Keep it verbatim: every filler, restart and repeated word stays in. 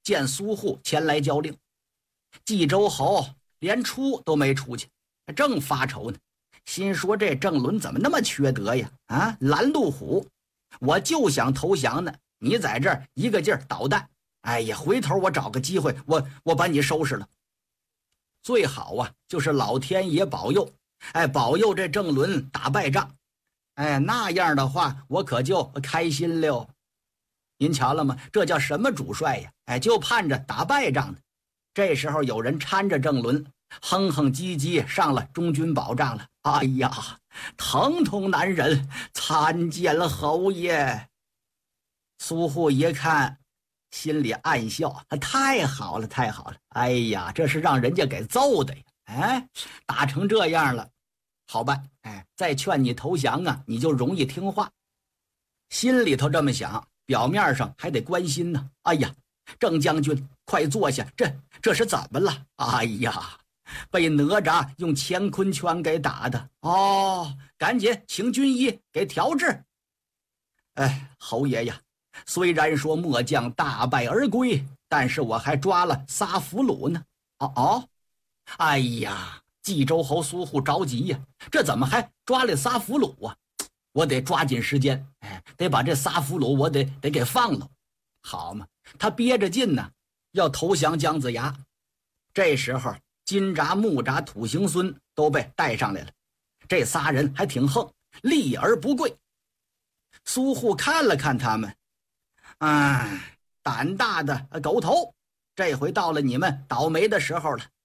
见苏护前来交令。冀州侯连出都没出去，正发愁呢，心说这郑伦怎么那么缺德呀？啊，拦路虎，我就想投降呢，你在这儿一个劲儿捣蛋，哎呀，回头我找个机会，我我把你收拾了。最好啊，就是老天爷保佑，哎，保佑这郑伦打败仗，哎，那样的话我可就开心了。您瞧了吗？这叫什么主帅呀？哎，就盼着打败仗呢。这时候有人搀着郑伦，哼哼唧唧上了中军宝帐了。哎呀，疼痛难忍，参见了侯爷。苏护一看，心里暗笑，太好了，太好了！哎呀，这是让人家给揍的呀！哎，打成这样了，好办，哎，再劝你投降啊，你就容易听话。心里头这么想，表面上还得关心呢。哎呀，郑将军，快坐下，这这是怎么了？哎呀，被哪吒用乾坤圈给打的哦，赶紧请军医给调治。哎，侯爷呀，虽然说末将大败而归，但是我还抓了仨俘虏呢。哦哦，哎呀，冀州侯苏护着急呀，这怎么还抓了仨俘虏啊？我得抓紧时间，哎，得把这仨俘虏我得得给放了。好嘛，他憋着劲呢，要投降姜子牙。这时候金吒、木吒、土行孙都被带上来了，这仨人还挺横，立而不跪。苏护看了看他们，哎，胆大的狗头，这回到了你们倒霉的时候了。